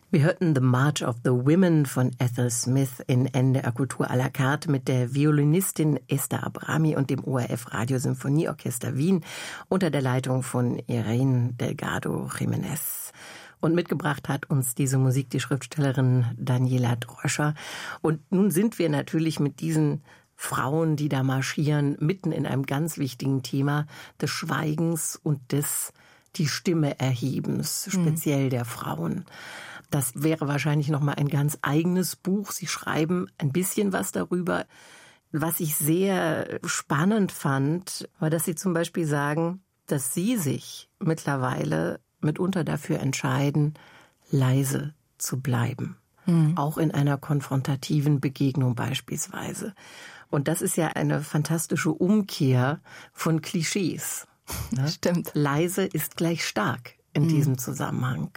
Wir hörten The March of the Women von Ethel Smith in NDR Kultur à la carte mit der Violinistin Esther Abrami und dem ORF Radiosymphonieorchester Wien unter der Leitung von Irene Delgado Jiménez. Und mitgebracht hat uns diese Musik die Schriftstellerin Daniela Dröscher. Und nun sind wir natürlich mit diesen Frauen, die da marschieren, mitten in einem ganz wichtigen Thema des Schweigens und des die Stimme Erhebens, speziell der Frauen. Das wäre wahrscheinlich noch mal ein ganz eigenes Buch. Sie schreiben ein bisschen was darüber. Was ich sehr spannend fand, war, dass Sie zum Beispiel sagen, dass Sie sich mittlerweile mitunter dafür entscheiden, leise zu bleiben. Auch in einer konfrontativen Begegnung beispielsweise. Und das ist ja eine fantastische Umkehr von Klischees. Ne? Stimmt. Leise ist gleich stark in diesem Zusammenhang.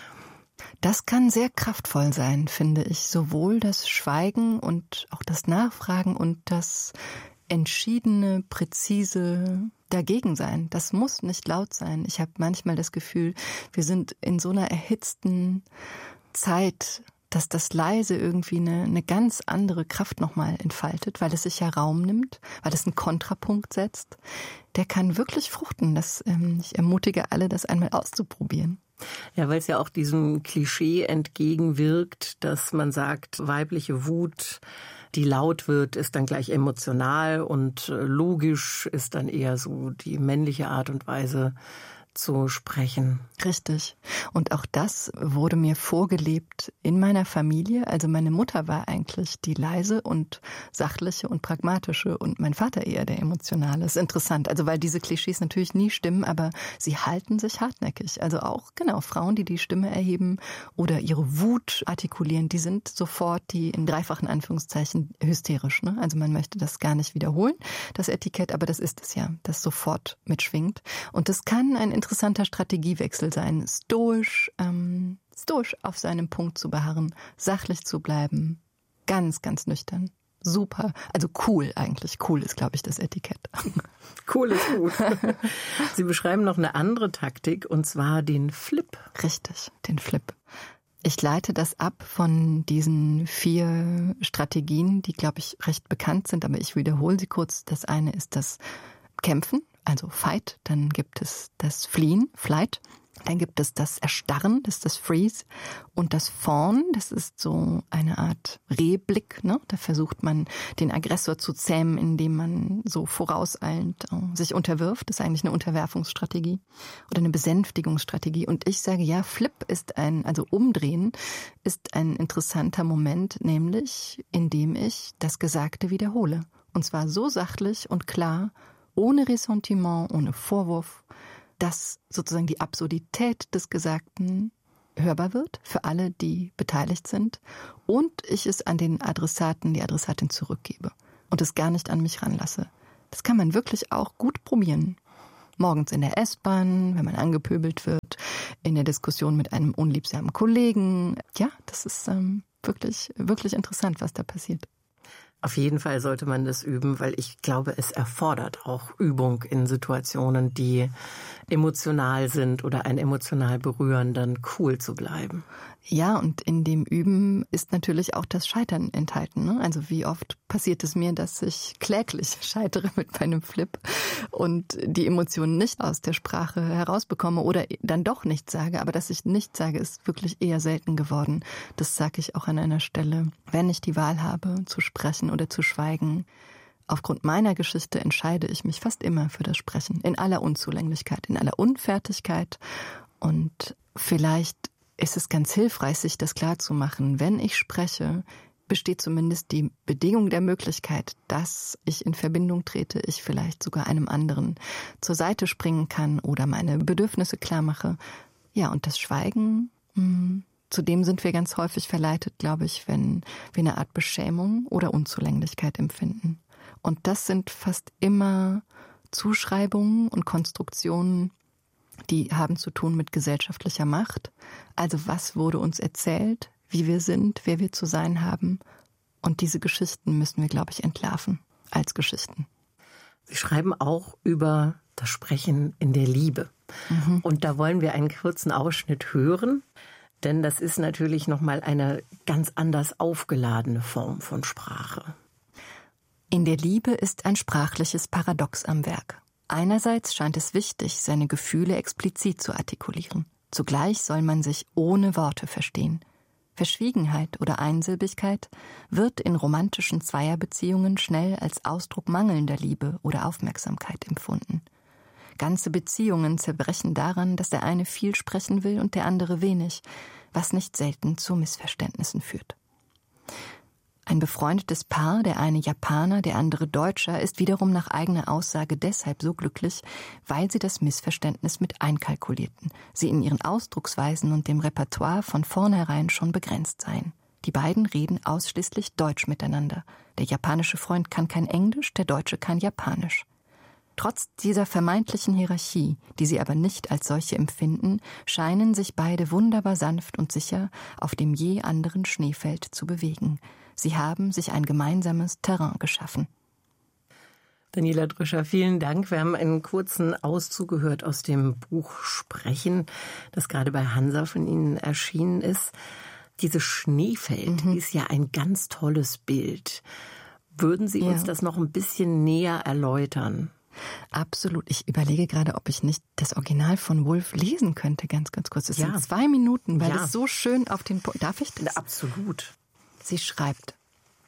Das kann sehr kraftvoll sein, finde ich. Sowohl das Schweigen und auch das Nachfragen und das entschiedene, präzise Dagegensein. Das muss nicht laut sein. Ich habe manchmal das Gefühl, wir sind in so einer erhitzten Zeit, dass das Leise irgendwie eine ganz andere Kraft nochmal entfaltet, weil es sich ja Raum nimmt, weil es einen Kontrapunkt setzt. Der kann wirklich fruchten. Ich ermutige alle, das einmal auszuprobieren. Ja, weil es ja auch diesem Klischee entgegenwirkt, dass man sagt, weibliche Wut, die laut wird, ist dann gleich emotional und logisch ist dann eher so die männliche Art und Weise zu sprechen. Richtig. Und auch das wurde mir vorgelebt in meiner Familie. Also meine Mutter war eigentlich die leise und sachliche und pragmatische und mein Vater eher der emotionale. Ist interessant. Also weil diese Klischees natürlich nie stimmen, aber sie halten sich hartnäckig. Also auch, genau, Frauen, die die Stimme erheben oder ihre Wut artikulieren, die sind sofort die in dreifachen Anführungszeichen hysterisch. Ne? Also man möchte das gar nicht wiederholen, das Etikett, aber das ist es ja, das sofort mitschwingt. Und das kann ein interessanter Strategiewechsel sein, stoisch auf seinem Punkt zu beharren, sachlich zu bleiben, ganz, ganz nüchtern. Super, also cool eigentlich. Cool ist, glaube ich, das Etikett. Cool ist gut. Sie beschreiben noch eine andere Taktik, und zwar den Flip. Richtig, den Flip. Ich leite das ab von diesen 4 Strategien, die, glaube ich, recht bekannt sind, aber ich wiederhole sie kurz. Das eine ist das Kämpfen, also Fight, dann gibt es das Fliehen, Flight, dann gibt es das Erstarren, das ist das Freeze, und das Fawn, das ist so eine Art Rehblick, ne? Da versucht man, den Aggressor zu zähmen, indem man so vorauseilend sich unterwirft. Das ist eigentlich eine Unterwerfungsstrategie oder eine Besänftigungsstrategie. Und ich sage, ja, Flip ist also Umdrehen ist ein interessanter Moment, nämlich indem ich das Gesagte wiederhole. Und zwar so sachlich und klar, ohne Ressentiment, ohne Vorwurf, dass sozusagen die Absurdität des Gesagten hörbar wird für alle, die beteiligt sind, und ich es an den Adressaten, die Adressatin zurückgebe und es gar nicht an mich ranlasse. Das kann man wirklich auch gut probieren. Morgens in der S-Bahn, wenn man angepöbelt wird, in der Diskussion mit einem unliebsamen Kollegen. Ja, das ist wirklich, wirklich interessant, was da passiert. Auf jeden Fall sollte man das üben, weil ich glaube, es erfordert auch Übung in Situationen, die emotional sind oder einen emotional berühren, dann cool zu bleiben. Ja, und in dem Üben ist natürlich auch das Scheitern enthalten. Ne? Also wie oft passiert es mir, dass ich kläglich scheitere mit meinem Flip und die Emotionen nicht aus der Sprache herausbekomme oder dann doch nichts sage. Aber dass ich nichts sage, ist wirklich eher selten geworden. Das sage ich auch an einer Stelle. Wenn ich die Wahl habe, zu sprechen oder zu schweigen, aufgrund meiner Geschichte entscheide ich mich fast immer für das Sprechen. In aller Unzulänglichkeit, in aller Unfertigkeit. Und vielleicht ist es ganz hilfreich, sich das klarzumachen. Wenn ich spreche, besteht zumindest die Bedingung der Möglichkeit, dass ich in Verbindung trete, ich vielleicht sogar einem anderen zur Seite springen kann oder meine Bedürfnisse klar mache. Ja, und das Schweigen, zu dem sind wir ganz häufig verleitet, glaube ich, wenn wir eine Art Beschämung oder Unzulänglichkeit empfinden. Und das sind fast immer Zuschreibungen und Konstruktionen, die haben zu tun mit gesellschaftlicher Macht. Also was wurde uns erzählt, wie wir sind, wer wir zu sein haben. Und diese Geschichten müssen wir, glaube ich, entlarven als Geschichten. Sie schreiben auch über das Sprechen in der Liebe. Und da wollen wir einen kurzen Ausschnitt hören. Denn das ist natürlich nochmal eine ganz anders aufgeladene Form von Sprache. In der Liebe ist ein sprachliches Paradox am Werk. Einerseits scheint es wichtig, seine Gefühle explizit zu artikulieren. Zugleich soll man sich ohne Worte verstehen. Verschwiegenheit oder Einsilbigkeit wird in romantischen Zweierbeziehungen schnell als Ausdruck mangelnder Liebe oder Aufmerksamkeit empfunden. Ganze Beziehungen zerbrechen daran, dass der eine viel sprechen will und der andere wenig, was nicht selten zu Missverständnissen führt. Ein befreundetes Paar, der eine Japaner, der andere Deutscher, ist wiederum nach eigener Aussage deshalb so glücklich, weil sie das Missverständnis mit einkalkulierten, sie in ihren Ausdrucksweisen und dem Repertoire von vornherein schon begrenzt seien. Die beiden reden ausschließlich Deutsch miteinander. Der japanische Freund kann kein Englisch, der Deutsche kein Japanisch. Trotz dieser vermeintlichen Hierarchie, die sie aber nicht als solche empfinden, scheinen sich beide wunderbar sanft und sicher auf dem je anderen Schneefeld zu bewegen. Sie haben sich ein gemeinsames Terrain geschaffen. Daniela Drüscher, vielen Dank. Wir haben einen kurzen Auszug gehört aus dem Buch Sprechen, das gerade bei Hansa von Ihnen erschienen ist. Dieses Schneefeld ist ja ein ganz tolles Bild. Würden Sie uns das noch ein bisschen näher erläutern? Absolut. Ich überlege gerade, ob ich nicht das Original von Woolf lesen könnte, ganz kurz. Es sind 2 Minuten, weil es so schön auf den Punkt... Darf ich das? Absolut. Sie schreibt: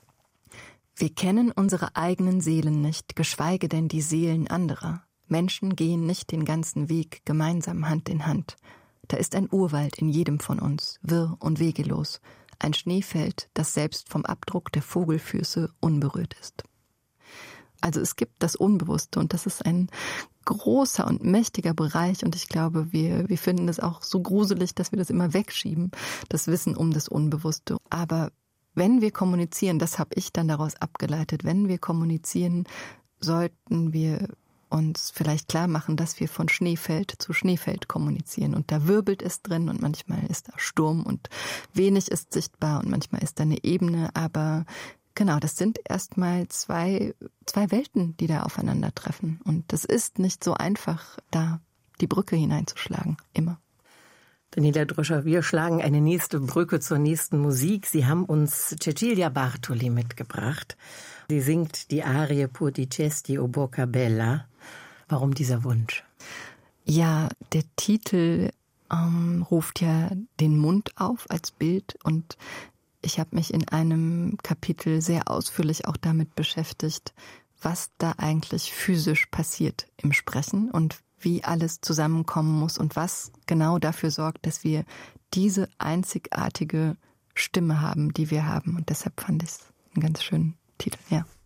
Wir kennen unsere eigenen Seelen nicht, geschweige denn die Seelen anderer. Menschen gehen nicht den ganzen Weg gemeinsam Hand in Hand. Da ist ein Urwald in jedem von uns, wirr und wegelos. Ein Schneefeld, das selbst vom Abdruck der Vogelfüße unberührt ist. Also es gibt das Unbewusste und das ist ein großer und mächtiger Bereich und ich glaube, wir finden es auch so gruselig, dass wir das immer wegschieben, das Wissen um das Unbewusste. Aber wenn wir kommunizieren, das habe ich dann daraus abgeleitet, wenn wir kommunizieren, sollten wir uns vielleicht klar machen, dass wir von Schneefeld zu Schneefeld kommunizieren. Und da wirbelt es drin und manchmal ist da Sturm und wenig ist sichtbar und manchmal ist da eine Ebene. Aber genau, das sind erstmal zwei Welten, die da aufeinandertreffen. Und das ist nicht so einfach, da die Brücke hineinzuschlagen, immer. Daniela Drüscher, wir schlagen eine nächste Brücke zur nächsten Musik. Sie haben uns Cecilia Bartoli mitgebracht. Sie singt die Arie Pur di Cesti o Bocca Bella. Warum dieser Wunsch? Ja, der Titel ruft ja den Mund auf als Bild und ich habe mich in einem Kapitel sehr ausführlich auch damit beschäftigt, was da eigentlich physisch passiert im Sprechen und wie alles zusammenkommen muss und was genau dafür sorgt, dass wir diese einzigartige Stimme haben, die wir haben. Und deshalb fand ich es einen ganz schönen Titel, ja.